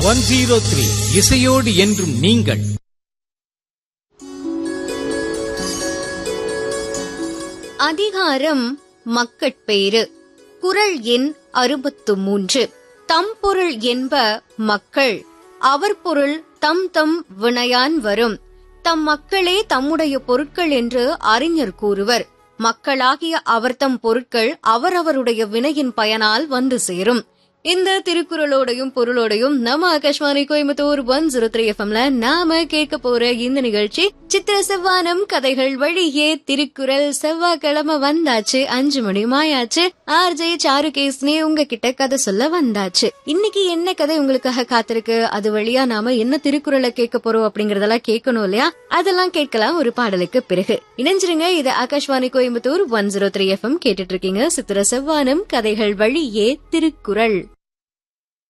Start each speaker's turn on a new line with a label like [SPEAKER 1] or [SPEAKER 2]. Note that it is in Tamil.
[SPEAKER 1] 103 இசையோடு என்றும் நீங்கள்.
[SPEAKER 2] அதிகாரம் மக்கட்பேறு. குறள் எண் 63. தம் பொருள் என்ப மக்கள், அவர் பொருள் தம் தம் வினையான் வரும். தம் மக்களே தம்முடைய பொருட்கள் என்று அறிஞர் கூறுவர். மக்களாகிய அவர்தம் பொருட்கள் அவரவருடைய வினையின் பயனால் வந்து சேரும். இந்த திருக்குறளோடையும் பொருளோடையும் நம்ம ஆகாஷ்வாணி கோயம்புத்தூர் 103 எஃப்எம்ல நாம கேட்க போற இந்த நிகழ்ச்சி சித்திர செவ்வானம் கதைகள் வழியே திருக்குறள். செவ்வாய்க்கிழமை வந்தாச்சு, 5 மணி ஆயாச்சு. ஆர்ஜே சாருகேஸ்னே உங்ககிட்ட கதை சொல்ல வந்தாச்சு. இன்னைக்கு என்ன கதை உங்களுக்காக காத்திருக்கு, அது வழியா நாம என்ன திருக்குறளை கேட்க போறோம் அப்படிங்கறதெல்லாம் கேட்கணும் இல்லையா? அதெல்லாம் கேட்கலாம் ஒரு பாடலுக்கு பிறகு. இணைஞ்சிருங்க, இது ஆகாஷ்வாணி கோயம்புத்தூர் 103 எஃப்எம். கேட்டுட்டு இருக்கீங்க சித்திர செவ்வானம் கதைகள் வழியே திருக்குறள்.